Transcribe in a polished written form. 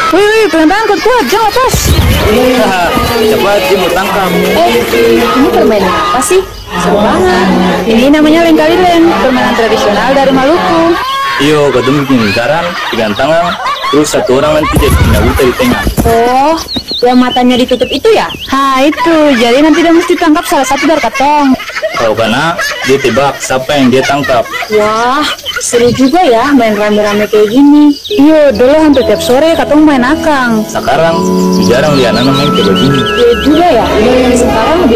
Wih, pelan angkat kuat, jangan lepas. Cepat dia mau tangkap. Ini permainan apa sih? Seru banget. Ini namanya lengkalilen, permainan tradisional dari Maluku. Iyo, ketemu bikin lingkaran, pegang tangan, terus satu orang nanti jadi punya buta di tengah. Oh, yang matanya ditutup itu ya? Ha, itu. Jadi nanti dia mesti tangkap salah satu dari katong. Kalau kena, dia tebak siapa yang dia tangkap. Wah, seru juga ya main rame-rame kayak gini. Iya, dulu hampir tiap sore katong main akang. Sekarang, jarang lihat anak main kayak begini. Iya juga ya, sekarang lebih